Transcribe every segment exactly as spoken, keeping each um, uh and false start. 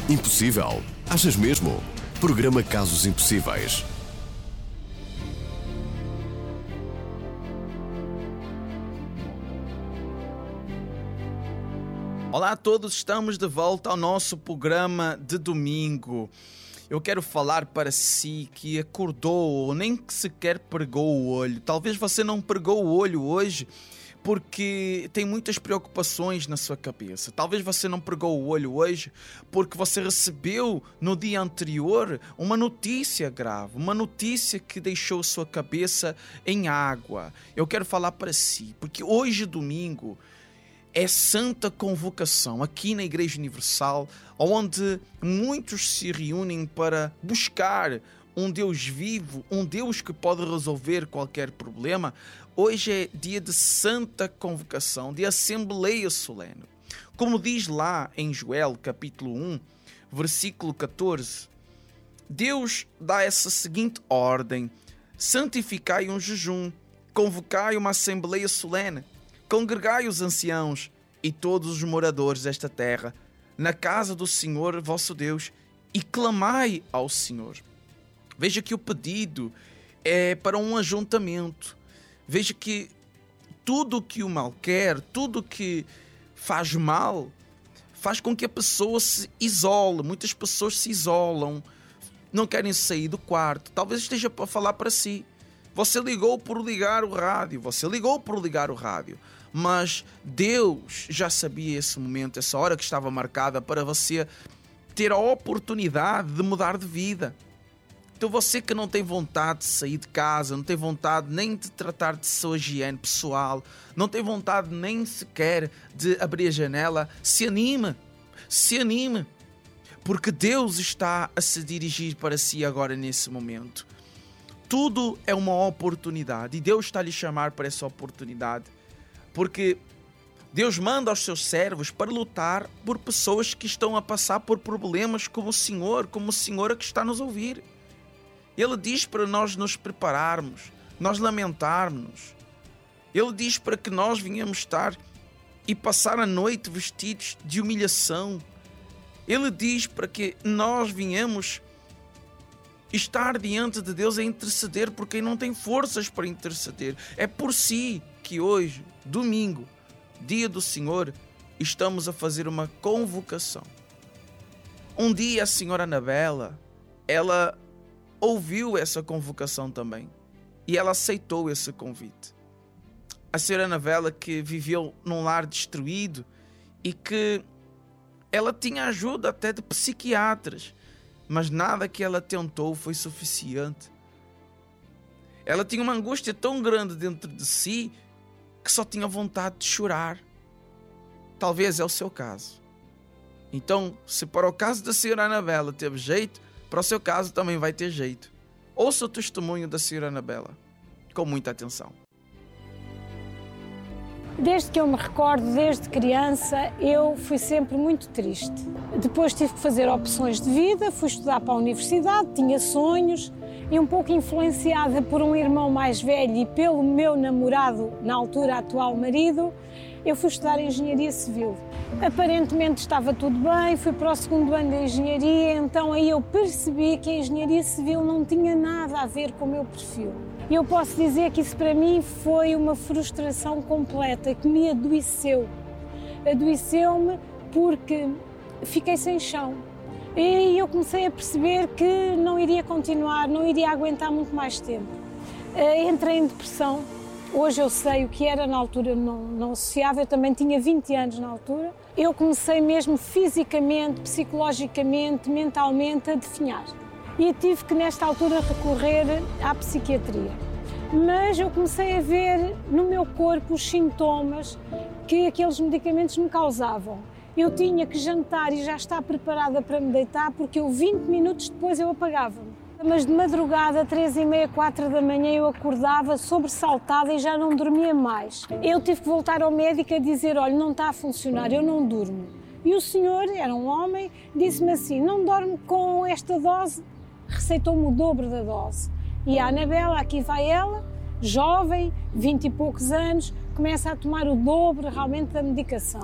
Impossível? Achas mesmo? Programa Casos Impossíveis. Olá a todos, estamos de volta ao nosso programa de domingo. Eu quero falar para si que acordou ou nem que sequer pregou o olho. Talvez você não pregou o olho hoje porque tem muitas preocupações na sua cabeça. Talvez você não pregou o olho hoje porque você recebeu no dia anterior uma notícia grave, uma notícia que deixou sua cabeça em água. Eu quero falar para si, porque hoje, domingo, é Santa Convocação aqui na Igreja Universal, onde muitos se reúnem para buscar um Deus vivo, um Deus que pode resolver qualquer problema. Hoje é dia de Santa Convocação, de Assembleia Solene. Como diz lá em Joel, capítulo um, versículo catorze, Deus dá essa seguinte ordem: santificai um jejum, convocai uma Assembleia Solene, congregai os anciãos e todos os moradores desta terra na casa do Senhor vosso Deus e clamai ao Senhor. Veja que o pedido é para um ajuntamento. Veja que tudo que o mal quer, tudo que faz mal, faz com que a pessoa se isole. Muitas pessoas se isolam, não querem sair do quarto. Talvez esteja para falar para si. Você ligou por ligar o rádio, você ligou por ligar o rádio, mas Deus já sabia esse momento, essa hora que estava marcada para você ter a oportunidade de mudar de vida. Então você que não tem vontade de sair de casa, não tem vontade nem de tratar de sua higiene pessoal, não tem vontade nem sequer de abrir a janela, se anima, se anima, porque Deus está a se dirigir para si agora nesse momento. Tudo é uma oportunidade e Deus está a lhe chamar para essa oportunidade, porque Deus manda aos seus servos para lutar por pessoas que estão a passar por problemas como o Senhor, como a Senhora que está a nos ouvir. Ele diz para nós nos prepararmos, nós lamentarmos. Ele diz para que nós venhamos estar e passar a noite vestidos de humilhação. Ele diz para que nós venhamos estar diante de Deus a interceder por quem não tem forças para interceder. É por si que hoje, domingo, dia do Senhor, estamos a fazer uma convocação. Um dia a senhora Anabela, ela ouviu essa convocação também e ela aceitou esse convite. A senhora Anabela, que viveu num lar destruído e que ela tinha ajuda até de psiquiatras, mas nada que ela tentou foi suficiente. Ela tinha uma angústia tão grande dentro de si que só tinha vontade de chorar. Talvez é o seu caso. Então, se para o caso da senhora Anabela teve jeito, para o seu caso também vai ter jeito. Ouça o testemunho da senhora Anabela com muita atenção. Desde que eu me recordo, desde criança, eu fui sempre muito triste. Depois tive que fazer opções de vida, fui estudar para a universidade, tinha sonhos e um pouco influenciada por um irmão mais velho e pelo meu namorado, na altura atual marido, eu fui estudar Engenharia Civil. Aparentemente estava tudo bem, fui para o segundo ano da Engenharia, então aí eu percebi que a Engenharia Civil não tinha nada a ver com o meu perfil. E eu posso dizer que isso para mim foi uma frustração completa, que me adoeceu. Adoeceu-me porque fiquei sem chão. E eu comecei a perceber que não iria continuar, não iria aguentar muito mais tempo. Entrei em depressão. Hoje eu sei o que era, na altura não, não associava, eu também tinha vinte anos na altura. Eu comecei mesmo fisicamente, psicologicamente, mentalmente a definhar. E tive que nesta altura recorrer à psiquiatria. Mas eu comecei a ver no meu corpo os sintomas que aqueles medicamentos me causavam. Eu tinha que jantar e já estar preparada para me deitar porque eu vinte minutos depois eu apagava-me. Mas de madrugada, três e meia, quatro da manhã, eu acordava sobressaltada e já não dormia mais. Eu tive que voltar ao médico a dizer, olha, não está a funcionar, eu não durmo. E o senhor, era um homem, disse-me assim, não dorme com esta dose? Receitou-me o dobro da dose. E a Anabela, aqui vai ela, jovem, vinte e poucos anos, começa a tomar o dobro realmente da medicação.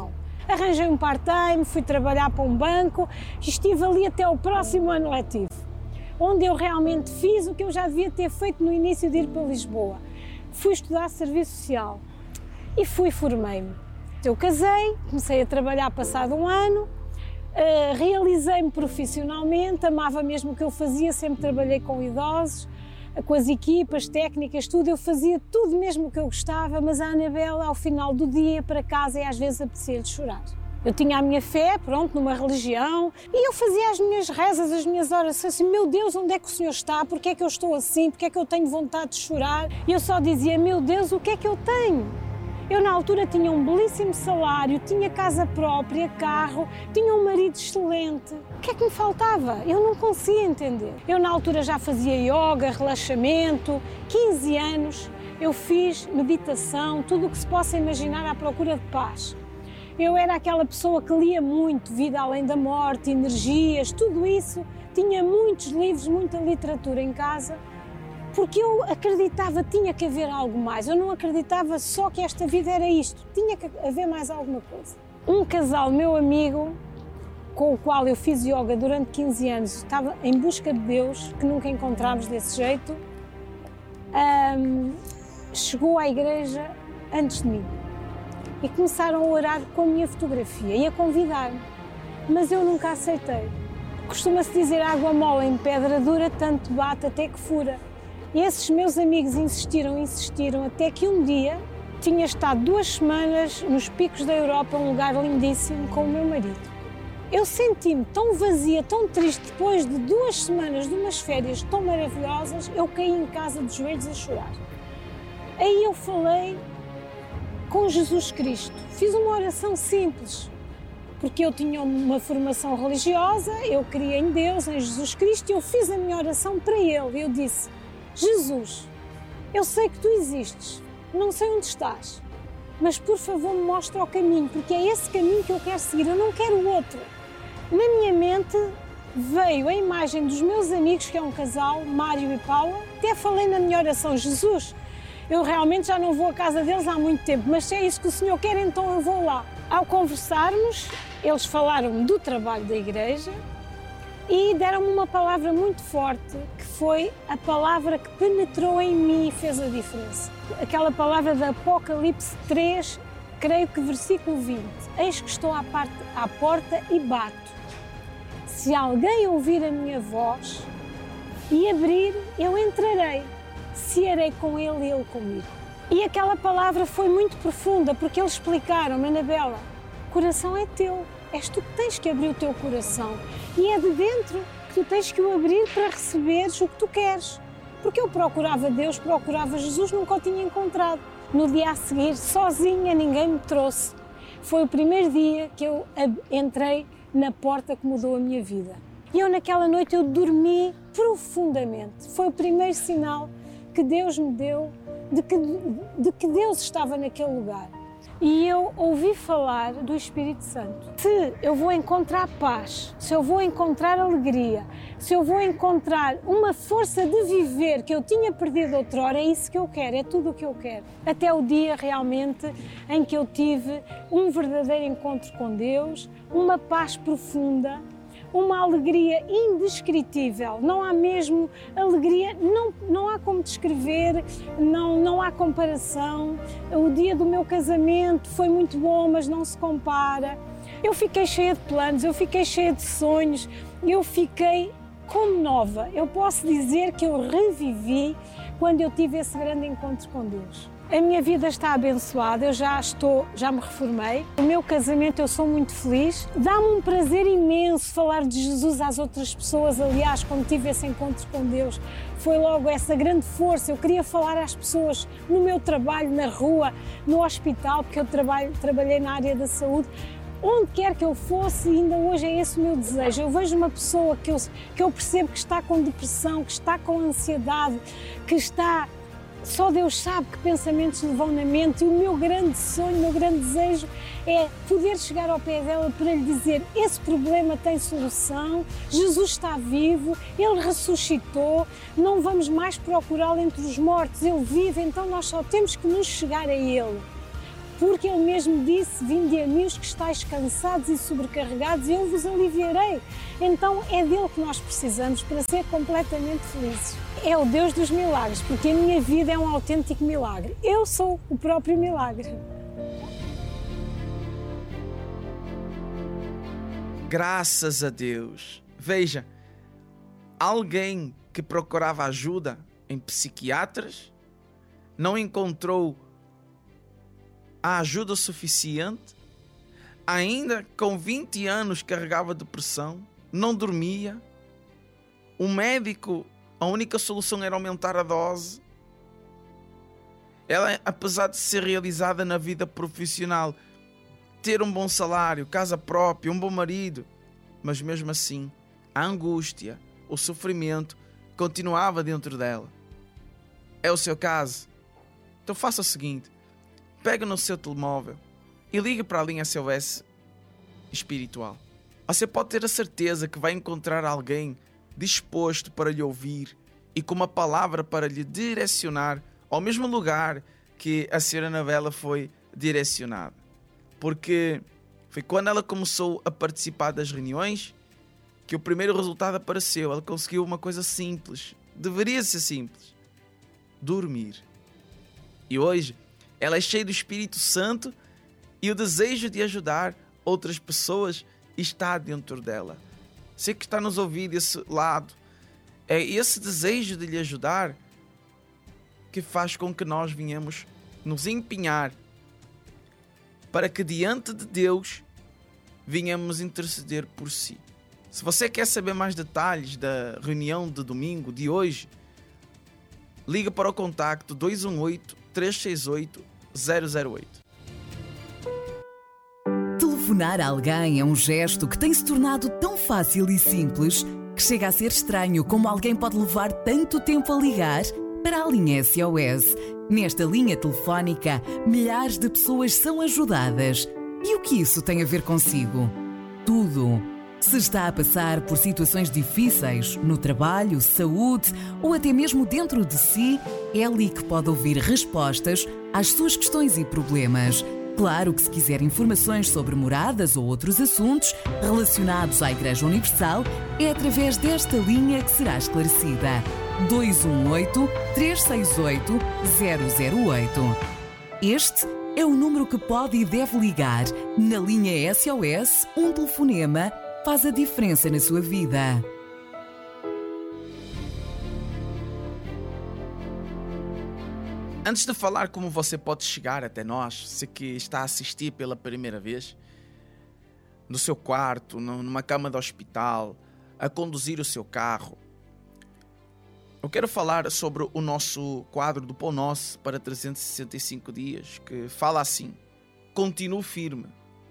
Arranjei um part-time, fui trabalhar para um banco e estive ali até o próximo ano letivo, onde eu realmente fiz o que eu já devia ter feito no início de ir para Lisboa. Fui estudar Serviço Social e fui formei-me. Eu casei, comecei a trabalhar passado um ano, uh, realizei-me profissionalmente, amava mesmo o que eu fazia, sempre trabalhei com idosos, com as equipas, técnicas, tudo, eu fazia tudo mesmo o que eu gostava, mas a Anabela, ao final do dia, para casa, e às vezes apetecia-lhe chorar. Eu tinha a minha fé, pronto, numa religião, e eu fazia as minhas rezas, as minhas orações, assim, meu Deus, onde é que o Senhor está? Porquê é que eu estou assim? Porquê é que eu tenho vontade de chorar? E eu só dizia, meu Deus, o que é que eu tenho? Eu, na altura, tinha um belíssimo salário, tinha casa própria, carro, tinha um marido excelente. O que é que me faltava? Eu não conseguia entender. Eu, na altura, já fazia yoga, relaxamento, quinze anos, eu fiz meditação, tudo o que se possa imaginar à procura de paz. Eu era aquela pessoa que lia muito, Vida Além da Morte, Energias, tudo isso. Tinha muitos livros, muita literatura em casa, porque eu acreditava, tinha que haver algo mais. Eu não acreditava só que esta vida era isto, tinha que haver mais alguma coisa. Um casal, meu amigo, com o qual eu fiz yoga durante quinze anos, estava em busca de Deus, que nunca encontramos desse jeito, um, chegou à igreja antes de mim e começaram a orar com a minha fotografia e a convidar-me, mas eu nunca aceitei. Costuma-se dizer, água mole em pedra dura, tanto bate até que fura. E esses meus amigos insistiram, insistiram, até que um dia tinha estado duas semanas nos picos da Europa, um lugar lindíssimo, com o meu marido. Eu senti-me tão vazia, tão triste, depois de duas semanas de umas férias tão maravilhosas, eu caí em casa de joelhos a chorar. Aí eu falei com Jesus Cristo, fiz uma oração simples, porque eu tinha uma formação religiosa, eu queria em Deus, em Jesus Cristo, e eu fiz a minha oração para Ele. Eu disse, Jesus, eu sei que Tu existes, não sei onde estás, mas por favor me mostra o caminho, porque é esse caminho que eu quero seguir, eu não quero o outro. Na minha mente veio a imagem dos meus amigos, que é um casal, Mário e Paula, até falei na minha oração, Jesus, eu realmente já não vou à casa deles há muito tempo, mas se é isso que o Senhor quer, então eu vou lá. Ao conversarmos, eles falaram do trabalho da igreja e deram-me uma palavra muito forte, que foi a palavra que penetrou em mim e fez a diferença. Aquela palavra de Apocalipse três, creio que versículo vinte. Eis que estou à, parte, à porta e bato. Se alguém ouvir a minha voz e abrir, eu entrarei. Cearei com ele e ele comigo. E aquela palavra foi muito profunda, porque eles explicaram, Anabela, o coração é teu, és tu que tens que abrir o teu coração. E é de dentro que tu tens que o abrir para receberes o que tu queres. Porque eu procurava Deus, procurava Jesus, nunca o tinha encontrado. No dia a seguir, sozinha, ninguém me trouxe. Foi o primeiro dia que eu entrei na porta que mudou a minha vida. E eu naquela noite eu dormi profundamente. Foi o primeiro sinal que Deus me deu de que, de que Deus estava naquele lugar. E eu ouvi falar do Espírito Santo. Se eu vou encontrar paz, se eu vou encontrar alegria, se eu vou encontrar uma força de viver que eu tinha perdido outrora, é isso que eu quero, é tudo o que eu quero. Até o dia realmente em que eu tive um verdadeiro encontro com Deus, uma paz profunda, uma alegria indescritível, não há mesmo alegria, não, não há como descrever, não, não há comparação. O dia do meu casamento foi muito bom, mas não se compara. Eu fiquei cheia de planos, eu fiquei cheia de sonhos, eu fiquei como nova. Eu posso dizer que eu revivi quando eu tive esse grande encontro com Deus. A minha vida está abençoada, eu já estou, já me reformei. O meu casamento, eu sou muito feliz. Dá-me um prazer imenso falar de Jesus às outras pessoas. Aliás, quando tive esse encontro com Deus, foi logo essa grande força. Eu queria falar às pessoas no meu trabalho, na rua, no hospital, porque eu trabalho, trabalhei na área da saúde. Onde quer que eu fosse, ainda hoje é esse o meu desejo. Eu vejo uma pessoa que eu, que eu percebo que está com depressão, que está com ansiedade, que está... Só Deus sabe que pensamentos lhe vão na mente, e o meu grande sonho, o meu grande desejo é poder chegar ao pé dela para lhe dizer: esse problema tem solução, Jesus está vivo, Ele ressuscitou, não vamos mais procurá-lo entre os mortos, Ele vive, então nós só temos que nos chegar a Ele. Porque Ele mesmo disse: vinde a mim os que estáis cansados e sobrecarregados e eu vos aliviarei. Então é dele que nós precisamos para ser completamente felizes. É o Deus dos milagres, porque a minha vida é um autêntico milagre. Eu sou o próprio milagre. Graças a Deus. Veja, alguém que procurava ajuda em psiquiatras não encontrou a ajuda suficiente, ainda com vinte anos carregava depressão, não dormia. O médico, a única solução era aumentar a dose. Ela, apesar de ser realizada na vida profissional, ter um bom salário, casa própria, um bom marido, mas mesmo assim, a angústia, o sofrimento continuava dentro dela. É o seu caso? Então faça o seguinte: pega no seu telemóvel e ligue para a linha S O S espiritual. Você pode ter a certeza que vai encontrar alguém disposto para lhe ouvir e com uma palavra para lhe direcionar ao mesmo lugar que a senhora Anabela foi direcionada. Porque foi quando ela começou a participar das reuniões que o primeiro resultado apareceu. Ela conseguiu uma coisa simples, deveria ser simples: dormir. E hoje ela é cheia do Espírito Santo e o desejo de ajudar outras pessoas está dentro dela. Você que está nos ouvindo desse lado, é esse desejo de lhe ajudar que faz com que nós venhamos nos empenhar para que diante de Deus venhamos interceder por si. Se você quer saber mais detalhes da reunião de domingo de hoje, liga para o contacto dois um oito, três seis oito, zero zero oito. Telefonar a alguém é um gesto que tem se tornado tão fácil e simples que chega a ser estranho como alguém pode levar tanto tempo a ligar para a linha S O S. Nesta linha telefónica, milhares de pessoas são ajudadas. E o que isso tem a ver consigo? Tudo. Se está a passar por situações difíceis no trabalho, saúde ou até mesmo dentro de si, é ali que pode ouvir respostas às suas questões e problemas. Claro que se quiser informações sobre moradas ou outros assuntos relacionados à Igreja Universal, é através desta linha que será esclarecida. dois um oito, três seis oito, zero zero oito. Este é o número que pode e deve ligar. Na linha S O S, um telefonema faz a diferença na sua vida. Antes de falar como você pode chegar até nós, você que está a assistir pela primeira vez, no seu quarto, numa cama de hospital, a conduzir o seu carro, eu quero falar sobre o nosso quadro do Pão Nosso para trezentos e sessenta e cinco dias, que fala assim: continue firme,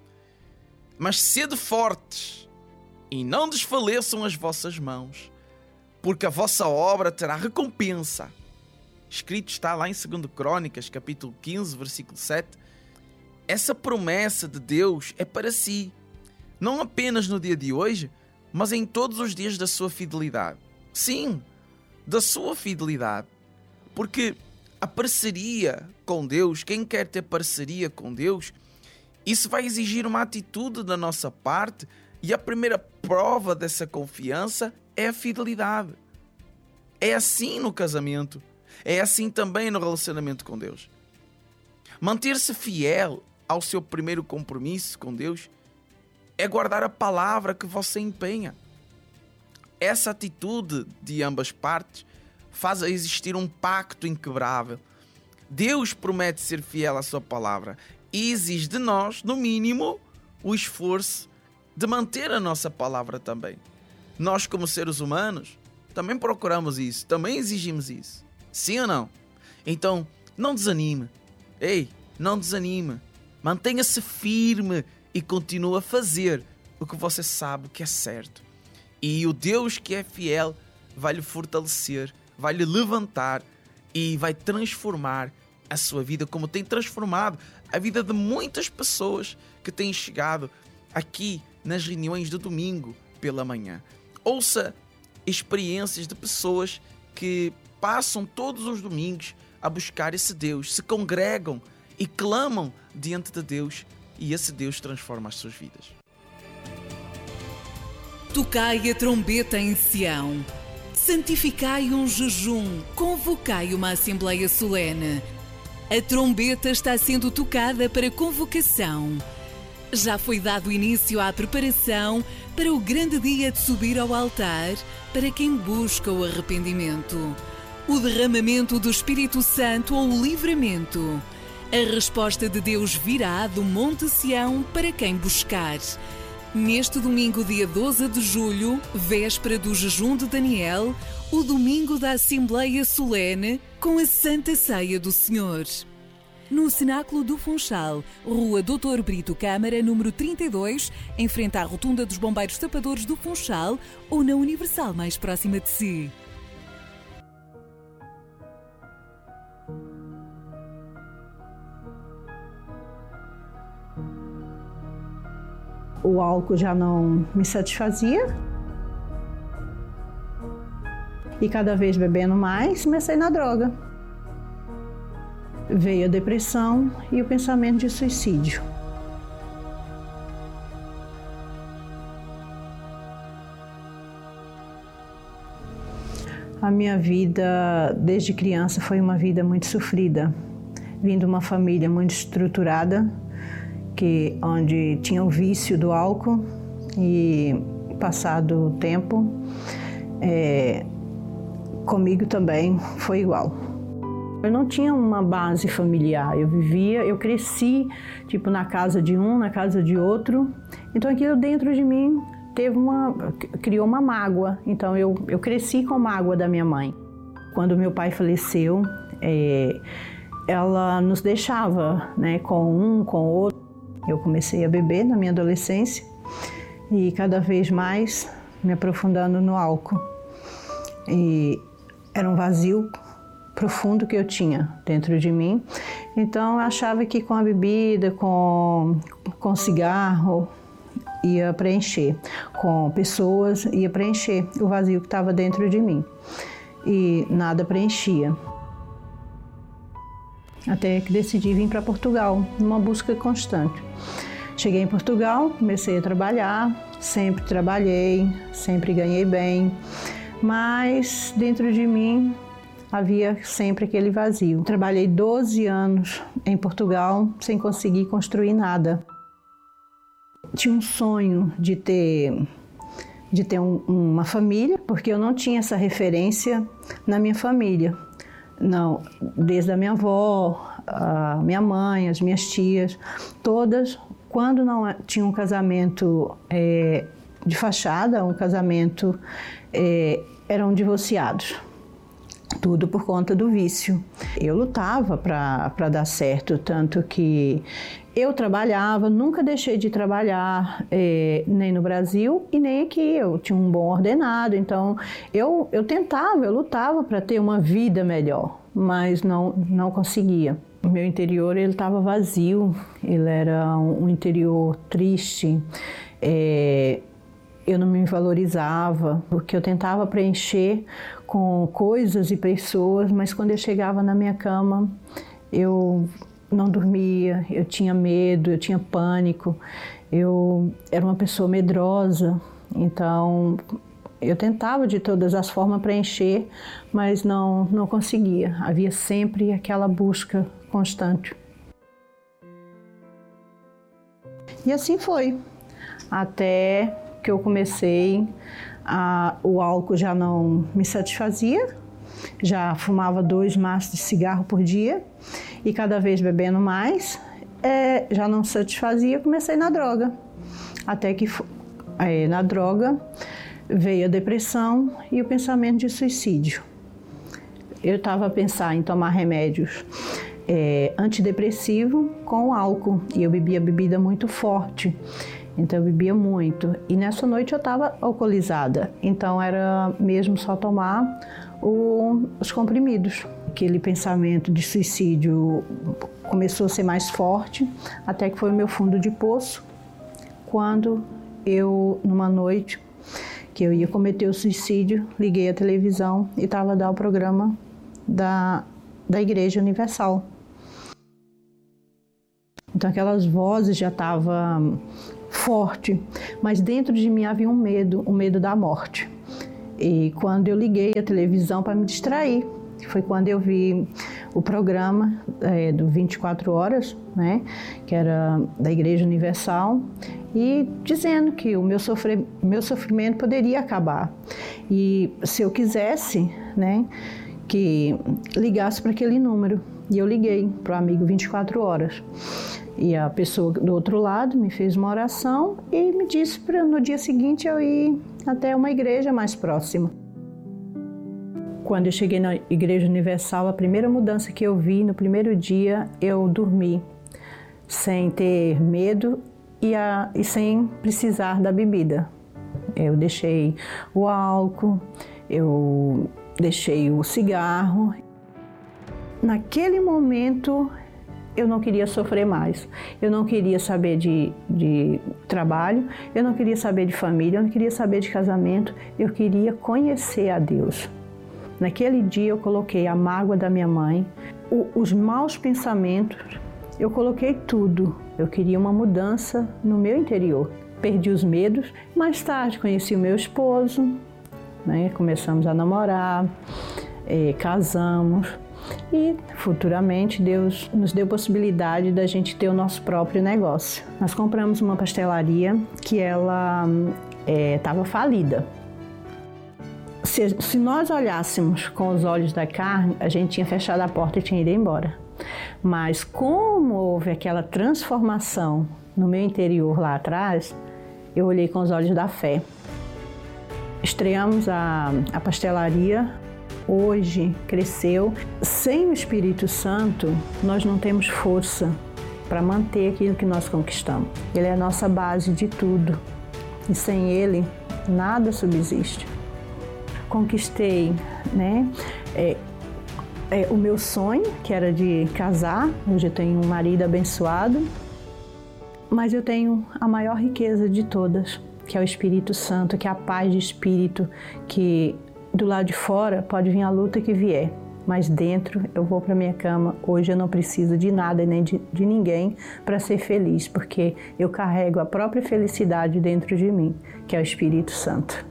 mas sede fortes e não desfaleçam as vossas mãos, porque a vossa obra terá recompensa. Escrito está lá em dois Crônicas, capítulo quinze, versículo sete. Essa promessa de Deus é para si, não apenas no dia de hoje, mas em todos os dias da sua fidelidade. Sim, da sua fidelidade. Porque a parceria com Deus, quem quer ter parceria com Deus, isso vai exigir uma atitude da nossa parte, e a primeira prova dessa confiança é a fidelidade. É assim no casamento. É assim também no relacionamento com Deus. Manter-se fiel ao seu primeiro compromisso com Deus é guardar a palavra que você empenha. Essa atitude de ambas partes faz existir um pacto inquebrável. Deus promete ser fiel à sua palavra e exige de nós, no mínimo, o esforço de manter a nossa palavra também. Nós, como seres humanos, também procuramos isso, também exigimos isso. Sim ou não? Então, não desanime. Ei, não desanime. Mantenha-se firme e continue a fazer o que você sabe que é certo. E o Deus que é fiel vai lhe fortalecer, vai lhe levantar e vai transformar a sua vida, como tem transformado a vida de muitas pessoas que têm chegado aqui nas reuniões do domingo pela manhã. Ouça experiências de pessoas que passam todos os domingos a buscar esse Deus, se congregam e clamam diante de Deus, e esse Deus transforma as suas vidas. Tocai a trombeta em Sião, santificai um jejum, convocai uma assembleia solene. A trombeta está sendo tocada para convocação. Já foi dado início à preparação para o grande dia de subir ao altar para quem busca o arrependimento, o derramamento do Espírito Santo ou o livramento. A resposta de Deus virá do Monte Sião para quem buscar. Neste domingo, dia doze de julho, véspera do jejum de Daniel, o domingo da Assembleia Solene com a Santa Ceia do Senhor. No Cenáculo do Funchal, Rua doutor Brito Câmara, número trinta e dois, em frente à Rotunda dos Bombeiros Tapadores do Funchal, ou na Universal mais próxima de si. O álcool já não me satisfazia. E cada vez bebendo mais, comecei na droga. Veio a depressão e o pensamento de suicídio. A minha vida, desde criança, foi uma vida muito sofrida. Vim de uma família muito estruturada, que, onde tinha o vício do álcool, e passado o tempo, é, comigo também foi igual. Eu não tinha uma base familiar, eu vivia, eu cresci tipo na casa de um, na casa de outro, então aquilo dentro de mim teve uma, criou uma mágoa, então eu, eu cresci com a mágoa da minha mãe. Quando meu pai faleceu, é, ela nos deixava, né, com um, com outro. Eu comecei a beber na minha adolescência e cada vez mais me aprofundando no álcool. E era um vazio profundo que eu tinha dentro de mim. Então eu achava que com a bebida, com, com cigarro, ia preencher. Com pessoas, ia preencher o vazio que estava dentro de mim. E nada preenchia. Até que decidi vir para Portugal, numa busca constante. Cheguei em Portugal, comecei a trabalhar, sempre trabalhei, sempre ganhei bem, mas dentro de mim havia sempre aquele vazio. Trabalhei doze anos em Portugal sem conseguir construir nada. Tinha um sonho de ter, de ter um, uma família, porque eu não tinha essa referência na minha família. Não, desde a minha avó, a minha mãe, as minhas tias, todas, quando não tinha um casamento é, de fachada, um casamento, é, eram divorciados. Tudo por conta do vício. Eu lutava para dar certo, tanto que eu trabalhava, nunca deixei de trabalhar, é, nem no Brasil e nem aqui. Eu tinha um bom ordenado, então eu, eu tentava, eu lutava para ter uma vida melhor, mas não, não conseguia. O meu interior ele estava vazio, ele era um, um interior triste, é, eu não me valorizava, porque eu tentava preencher com coisas e pessoas, mas quando eu chegava na minha cama, eu não dormia, eu tinha medo, eu tinha pânico, eu era uma pessoa medrosa, então eu tentava de todas as formas preencher, mas não, não conseguia, havia sempre aquela busca constante. E assim foi, até que eu comecei, a, o álcool já não me satisfazia, já fumava dois maços de cigarro por dia e cada vez bebendo mais, é, já não satisfazia, comecei na droga. Até que é, na droga veio a depressão e o pensamento de suicídio. Eu estava a pensar em tomar remédios é, antidepressivo com álcool e eu bebia bebida muito forte. Então eu bebia muito e nessa noite eu estava alcoolizada, então era mesmo só tomar o, os comprimidos. Aquele pensamento de suicídio começou a ser mais forte, até que foi o meu fundo de poço, quando eu, numa noite que eu ia cometer o suicídio, liguei a televisão e estava a dar o programa da, da Igreja Universal. Então aquelas vozes já estavam forte, mas dentro de mim havia um medo, o medo da morte. E quando eu liguei a televisão para me distrair, foi quando eu vi o programa é, do vinte e quatro horas, né, que era da Igreja Universal, e dizendo que o meu, sofrer, meu sofrimento poderia acabar. E se eu quisesse, né, que ligasse para aquele número. E eu liguei para o amigo vinte e quatro horas. E a pessoa do outro lado me fez uma oração e me disse para no dia seguinte eu ir até uma igreja mais próxima. Quando eu cheguei na Igreja Universal, a primeira mudança que eu vi, no primeiro dia, eu dormi sem ter medo e, a, e sem precisar da bebida. Eu deixei o álcool, eu deixei o cigarro. Naquele momento, eu não queria sofrer mais. Eu não queria saber de, de trabalho, eu não queria saber de família, eu não queria saber de casamento, eu queria conhecer a Deus. Naquele dia eu coloquei a mágoa da minha mãe, o, os maus pensamentos, eu coloquei tudo. Eu queria uma mudança no meu interior. Perdi os medos. Mais tarde conheci o meu esposo, né? Começamos a namorar, eh, casamos e futuramente Deus nos deu possibilidade da gente ter o nosso próprio negócio. Nós compramos uma pastelaria que ela estava eh, falida. Se, se nós olhássemos com os olhos da carne, a gente tinha fechado a porta e tinha ido embora. Mas como houve aquela transformação no meu interior lá atrás, eu olhei com os olhos da fé. Estreamos a, a pastelaria, hoje cresceu. Sem o Espírito Santo, nós não temos força para manter aquilo que nós conquistamos. Ele é a nossa base de tudo e sem ele, nada subsiste. Conquistei, né, é, é, o meu sonho, que era de casar. Hoje eu tenho um marido abençoado, mas eu tenho a maior riqueza de todas, que é o Espírito Santo, que é a paz de espírito, que do lado de fora pode vir a luta que vier, mas dentro eu vou para minha cama. Hoje eu não preciso de nada nem de, de ninguém para ser feliz, porque eu carrego a própria felicidade dentro de mim, que é o Espírito Santo.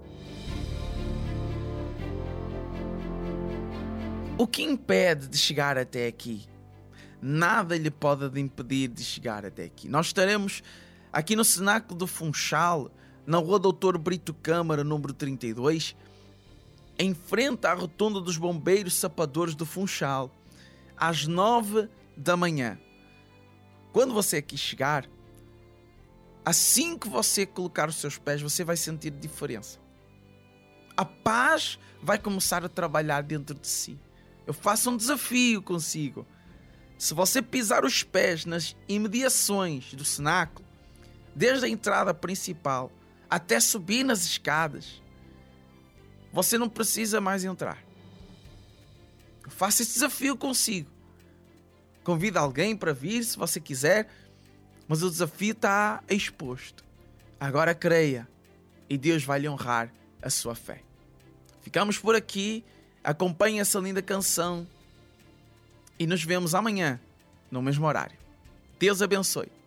O que impede de chegar até aqui? Nada lhe pode impedir de chegar até aqui. Nós estaremos aqui no Cenáculo do Funchal, na rua Doutor Brito Câmara, número trinta e dois, em frente à rotunda dos bombeiros sapadores do Funchal, às nove da manhã. Quando você aqui chegar, assim que você colocar os seus pés, você vai sentir diferença. A paz vai começar a trabalhar dentro de si. Eu faço um desafio consigo. Se você pisar os pés nas imediações do cenáculo, desde a entrada principal até subir nas escadas, você não precisa mais entrar. Eu faço esse desafio consigo. Convido alguém para vir, se você quiser, mas o desafio está exposto. Agora creia e Deus vai lhe honrar a sua fé. Ficamos por aqui. Acompanhe essa linda canção e nos vemos amanhã no mesmo horário. Deus abençoe.